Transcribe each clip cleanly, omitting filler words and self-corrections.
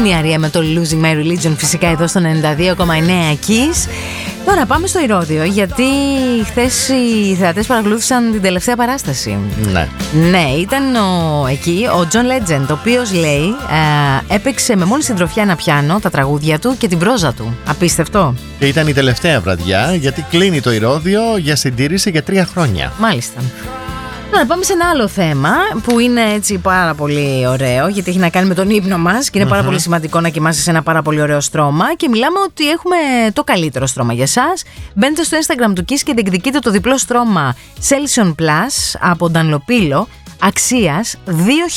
Είναι η Αρία με το Losing My Religion, φυσικά εδώ στο 92,9 Kiss. Τώρα πάμε στο Ηρώδειο, γιατί χθες οι θεατές παρακολούθησαν την τελευταία παράσταση. Ναι. Ναι, ήταν εκεί ο John Legend, ο οποίος λέει έπαιξε με μόνη συντροφιά ένα πιάνο, τα τραγούδια του και την πρόζα του. Απίστευτο. Και ήταν η τελευταία βραδιά, γιατί κλείνει το Ηρώδειο για συντήρηση για 3 χρόνια. Μάλιστα. Να πάμε σε ένα άλλο θέμα που είναι έτσι πάρα πολύ ωραίο, γιατί έχει να κάνει με τον ύπνο μας και είναι πάρα πολύ σημαντικό να κοιμάσαι σε ένα πάρα πολύ ωραίο στρώμα. Και μιλάμε ότι έχουμε το καλύτερο στρώμα για εσάς. Μπαίνετε στο Instagram του Kiss και διεκδικείτε το διπλό στρώμα Celsion Plus από Dunlopillo αξίας 2.930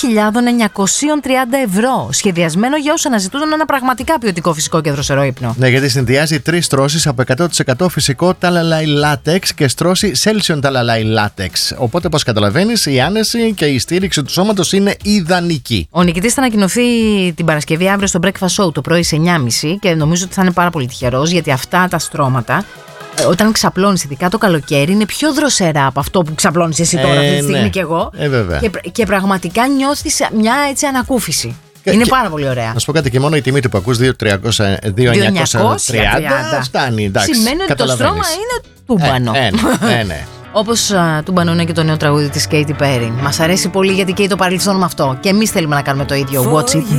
ευρώ. Σχεδιασμένο για όσους αναζητούν ένα πραγματικά ποιοτικό φυσικό και δροσερό ύπνο. Ναι, γιατί συνδυάζει 3 στρώσεις από 100% φυσικό ταλαλάι λάτεξ και στρώση Celsion ταλαλάι λάτεξ. Οπότε, όπως καταλαβαίνεις, η άνεση και η στήριξη του σώματος είναι ιδανική. Ο νικητής θα ανακοινωθεί την Παρασκευή αύριο στο Breakfast Show το πρωί σε 9.30 και νομίζω ότι θα είναι πάρα πολύ τυχερός, γιατί αυτά τα στρώματα, όταν ξαπλώνεις, ειδικά το καλοκαίρι, είναι πιο δροσερά από αυτό που ξαπλώνεις εσύ τώρα αυτή τη στιγμή, ναι. και εγώ. Βέβαια. Και πραγματικά νιώθεις μια έτσι ανακούφιση. Είναι πάρα πολύ ωραία. Να σου πω κάτι, και μόνο η τιμή του που ακούς 2.930 φτάνει. Εντάξει, σημαίνει ότι το στρώμα είναι τούμπανο. Ναι. Όπως τούμπανο είναι και το νέο τραγούδι της Katy Perry. Μας αρέσει πολύ, γιατί καίει το παρελθόν με αυτό. Και εμείς θέλουμε να κάνουμε το ίδιο. Watch it.